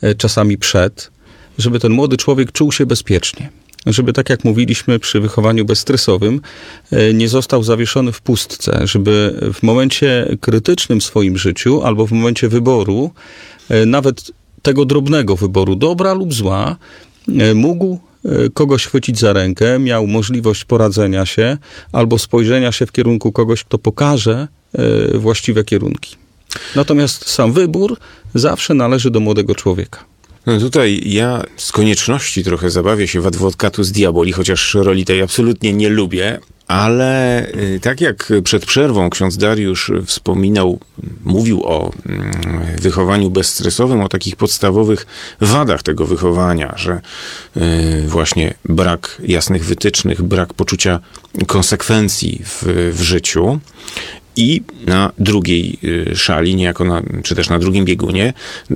czasami przed, żeby ten młody człowiek czuł się bezpiecznie. Żeby, tak jak mówiliśmy przy wychowaniu bezstresowym, nie został zawieszony w pustce, żeby w momencie krytycznym w swoim życiu albo w momencie wyboru, nawet tego drobnego wyboru, dobra lub zła, mógł kogoś chwycić za rękę, miał możliwość poradzenia się albo spojrzenia się w kierunku kogoś, kto pokaże właściwe kierunki. Natomiast sam wybór zawsze należy do młodego człowieka. No tutaj ja z konieczności trochę zabawię się w advocatus diaboli, chociaż roli tej absolutnie nie lubię, ale tak jak przed przerwą ksiądz Dariusz mówił o wychowaniu bezstresowym, o takich podstawowych wadach tego wychowania, że właśnie brak jasnych wytycznych, brak poczucia konsekwencji w życiu. I na drugiej szali, czy też na drugim biegunie,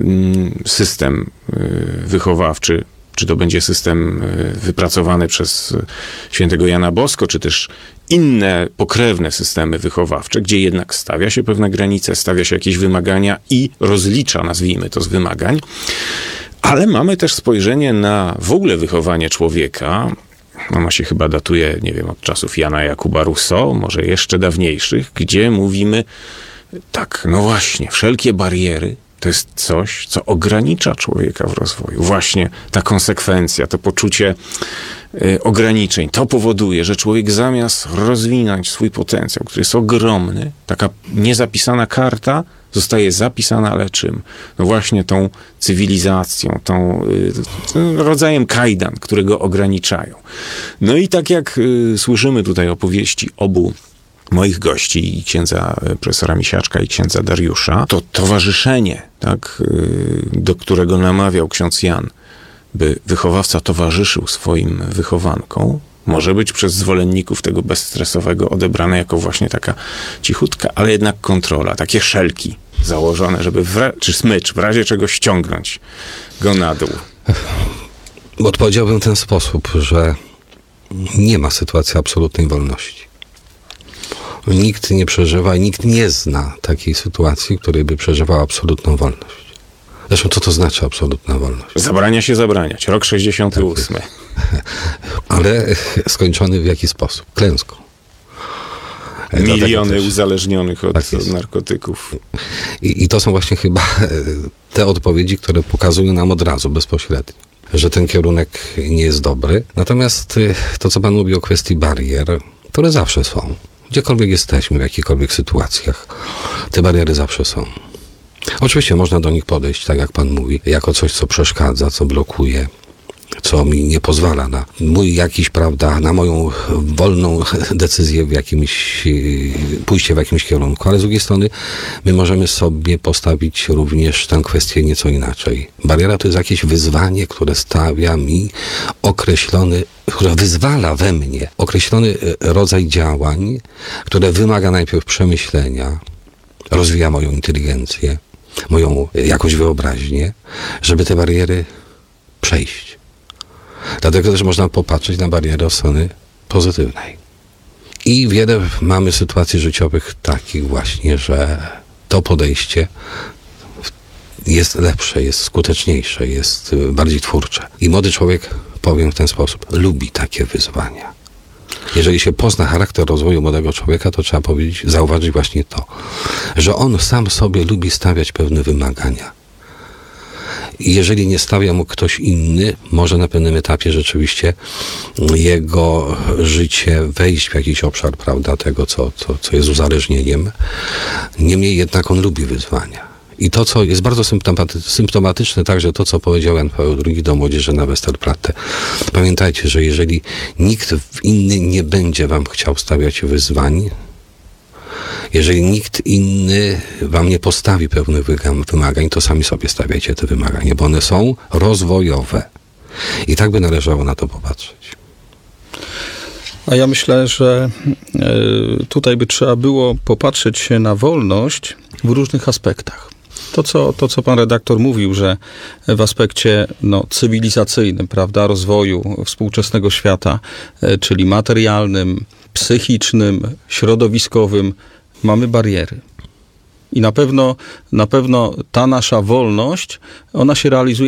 system wychowawczy, czy to będzie system wypracowany przez świętego Jana Bosko, czy też inne pokrewne systemy wychowawcze, gdzie jednak stawia się pewne granice, stawia się jakieś wymagania i rozlicza, nazwijmy to, z wymagań. Ale mamy też spojrzenie na w ogóle wychowanie człowieka. Ono się chyba datuje, nie wiem, od czasów Jana Jakuba Rousseau, może jeszcze dawniejszych, gdzie mówimy, tak, no właśnie, wszelkie bariery to jest coś, co ogranicza człowieka w rozwoju. Właśnie ta konsekwencja, to poczucie ograniczeń, to powoduje, że człowiek zamiast rozwinąć swój potencjał, który jest ogromny, taka niezapisana karta zostaje zapisana, ale czym? No właśnie tą cywilizacją, tym rodzajem kajdan, które go ograniczają. No i tak jak słyszymy tutaj opowieści obu moich gości, i księdza profesora Misiaczka i księdza Dariusza, to towarzyszenie, tak, do którego namawiał ksiądz Jan, by wychowawca towarzyszył swoim wychowankom, może być przez zwolenników tego bezstresowego odebrane jako właśnie taka cichutka, ale jednak kontrola, takie szelki założone, żeby czy smycz w razie czego ściągnąć go na dół. Odpowiedziałbym w ten sposób, że nie ma sytuacji absolutnej wolności. Nikt nie przeżywa i nikt nie zna takiej sytuacji, w której by przeżywał absolutną wolność. Zresztą co to znaczy absolutna wolność? Zabrania się zabraniać. Rok 68. Tak. Ale skończony w jaki sposób? Klęską. Miliony uzależnionych od narkotyków. I to są właśnie chyba te odpowiedzi, które pokazują nam od razu, bezpośrednio, że ten kierunek nie jest dobry. Natomiast to, co pan mówi o kwestii barier, które zawsze są. Gdziekolwiek jesteśmy, w jakichkolwiek sytuacjach, te bariery zawsze są. Oczywiście można do nich podejść, tak jak pan mówi, jako coś, co przeszkadza, co blokuje, co mi nie pozwala na mój jakiś, prawda, na moją wolną decyzję pójście w jakimś kierunku. Ale z drugiej strony my możemy sobie postawić również tę kwestię nieco inaczej. Bariera to jest jakieś wyzwanie, które stawia mi które wyzwala we mnie określony rodzaj działań, które wymaga najpierw przemyślenia, rozwija moją inteligencję, moją jakąś wyobraźnię, żeby te bariery przejść. Dlatego też można popatrzeć na barierę od strony pozytywnej. I wiele mamy sytuacji życiowych takich właśnie, że to podejście jest lepsze, jest skuteczniejsze, jest bardziej twórcze. I młody człowiek, powiem w ten sposób, lubi takie wyzwania. Jeżeli się pozna charakter rozwoju młodego człowieka, to trzeba zauważyć właśnie to, że on sam sobie lubi stawiać pewne wymagania. I jeżeli nie stawia mu ktoś inny, może na pewnym etapie rzeczywiście jego życie wejść w jakiś obszar, prawda, tego, co jest uzależnieniem. Niemniej jednak on lubi wyzwania. I to, co jest bardzo symptomatyczne, także to, co powiedział Jan Paweł II do młodzieży na Westerplatte. Pamiętajcie, że jeżeli nikt inny nie będzie wam chciał stawiać wyzwań, jeżeli nikt inny wam nie postawi pewnych wymagań, to sami sobie stawiajcie te wymagania, bo one są rozwojowe. I tak by należało na to popatrzeć. A ja myślę, że tutaj by trzeba było popatrzeć się na wolność w różnych aspektach. To, co pan redaktor mówił, że w aspekcie cywilizacyjnym, prawda, rozwoju współczesnego świata, czyli materialnym, psychicznym, środowiskowym, mamy bariery. I na pewno ta nasza wolność, ona się realizuje